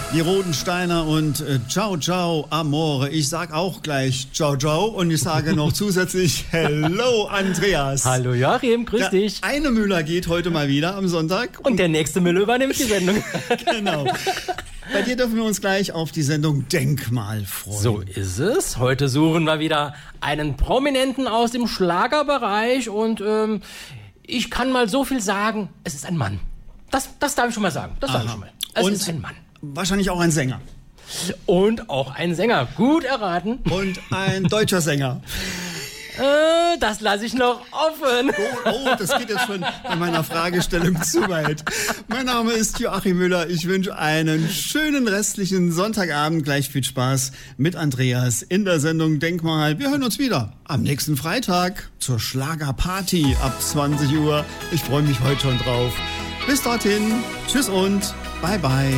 Die Rodensteiner und Ciao Ciao Amore. Ich sag auch gleich Ciao Ciao und ich sage noch zusätzlich Hello Andreas. Hallo Joachim, grüß dich. Eine Müller geht heute mal wieder am Sonntag. Und der nächste Müller übernimmt die Sendung. Genau. Bei dir dürfen wir uns gleich auf die Sendung Denkmal freuen. So ist es. Heute suchen wir wieder einen Prominenten aus dem Schlagerbereich und ich kann mal so viel sagen, es ist ein Mann. Das darf ich schon mal sagen. Das darf ich schon mal. Es ist ein Mann. Wahrscheinlich auch ein Sänger. Und auch ein Sänger. Gut erraten. Und ein deutscher Sänger. Das lasse ich noch offen. Oh, das geht jetzt schon bei meiner Fragestellung zu weit. Mein Name ist Joachim Müller. Ich wünsche einen schönen restlichen Sonntagabend. Gleich viel Spaß mit Andreas in der Sendung Denkmal. Wir hören uns wieder am nächsten Freitag zur Schlagerparty ab 20 Uhr. Ich freue mich heute schon drauf. Bis dorthin. Tschüss und bye bye.